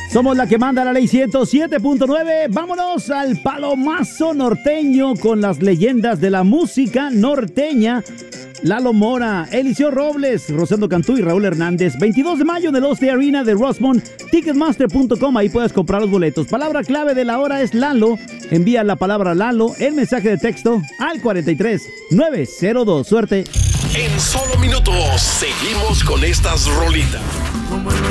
Somos la que manda la ley 107.9. Vámonos al palomazo norteño con las leyendas de la música norteña. Lalo Mora, Eliseo Robles, Rosendo Cantú y Raúl Hernández. 22 de mayo en el Oste Arena de Rosemont. Ticketmaster.com, ahí puedes comprar los boletos. Palabra clave de la hora es Lalo. Envía la palabra Lalo en mensaje de texto al 43902. Suerte. En solo minutos seguimos con estas rolitas.